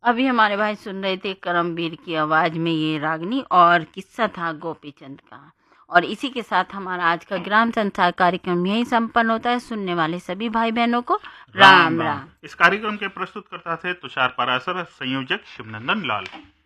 अभी हमारे भाई सुन रहे थे करमवीर की आवाज में ये रागनी, और किस्सा था गोपी चंद का। और इसी के साथ हमारा आज का ग्राम संसार कार्यक्रम यही संपन्न होता है। सुनने वाले सभी भाई बहनों को राम राम राम। राम। इस कार्यक्रम के प्रस्तुत करता थे तुषार पारासर, संयोजक शिवनंदन लाल।